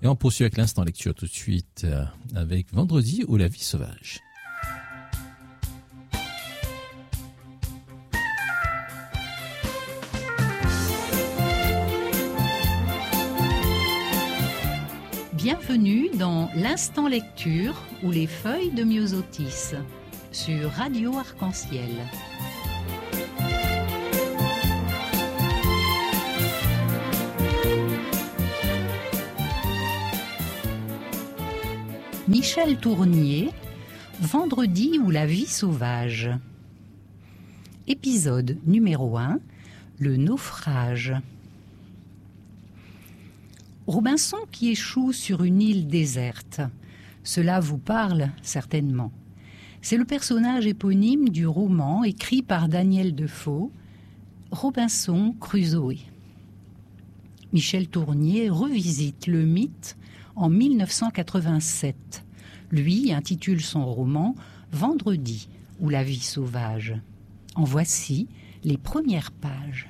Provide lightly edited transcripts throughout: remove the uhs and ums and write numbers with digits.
on poursuit avec l'instant lecture tout de suite avec Vendredi ou la vie sauvage. Bienvenue dans l'instant lecture ou les feuilles de Myosotis sur Radio Arc-en-Ciel. Michel Tournier, Vendredi ou la vie sauvage. Épisode numéro 1, le naufrage. Robinson qui échoue sur une île déserte. Cela vous parle certainement. C'est le personnage éponyme du roman écrit par Daniel Defoe, Robinson Crusoe. Michel Tournier revisite le mythe en 1987. Lui intitule son roman Vendredi ou la vie sauvage. En voici les premières pages.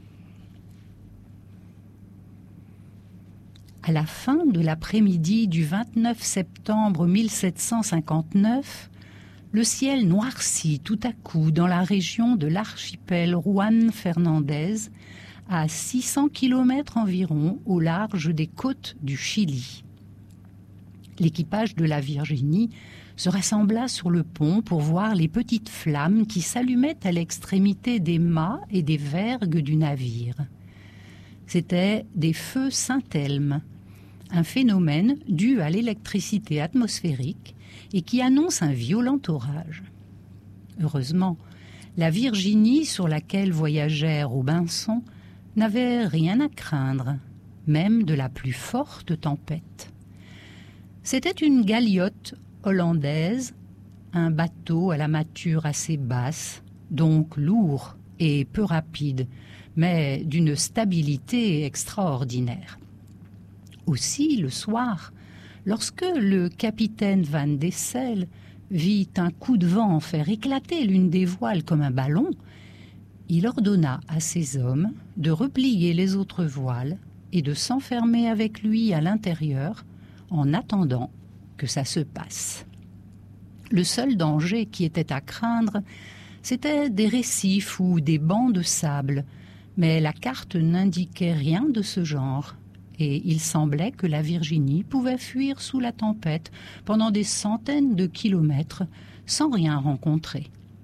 À la fin de l'après-midi du 29 septembre 1759, le ciel noircit tout à coup dans la région de l'archipel Juan Fernandez, à 600 km environ au large des côtes du Chili. L'équipage de la Virginie se rassembla sur le pont pour voir les petites flammes qui s'allumaient à l'extrémité des mâts et des vergues du navire. C'étaient des feux Saint-Elme, un phénomène dû à l'électricité atmosphérique et qui annonce un violent orage. Heureusement, la Virginie sur laquelle voyageait Robinson n'avait rien à craindre, même de la plus forte tempête. C'était une galiote hollandaise, un bateau à la mâture assez basse, donc lourd et peu rapide, mais d'une stabilité extraordinaire. Aussi, le soir, lorsque le capitaine Van Dessel vit un coup de vent faire éclater l'une des voiles comme un ballon, il ordonna à ses hommes de replier les autres voiles et de s'enfermer avec lui à l'intérieur en attendant que ça se passe. Le seul danger qui était à craindre, c'était des récifs ou des bancs de sable, mais la carte n'indiquait rien de ce genre, et il semblait que la Virginie pouvait fuir sous la tempête pendant des centaines de kilomètres sans rien rencontrer.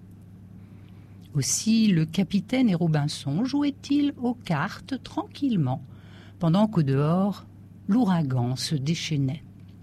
Aussi le capitaine et Robinson jouaient-ils aux cartes tranquillement, pendant qu'au dehors, l'ouragan se déchaînait.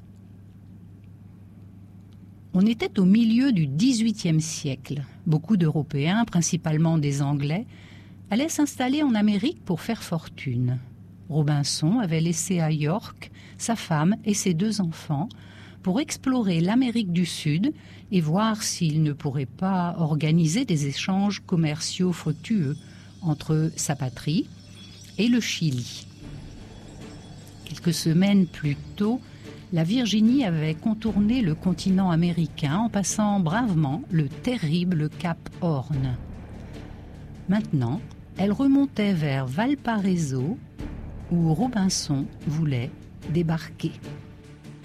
On était au milieu du XVIIIe siècle. Beaucoup d'Européens, principalement des Anglais, allaient s'installer en Amérique pour faire fortune. Robinson avait laissé à York sa femme et ses 2 enfants pour explorer l'Amérique du Sud et voir s'il ne pourrait pas organiser des échanges commerciaux fructueux entre sa patrie et le Chili. Quelques semaines plus tôt, la Virginie avait contourné le continent américain en passant bravement le terrible cap Horn. Maintenant, elle remontait vers Valparaiso, où Robinson voulait débarquer.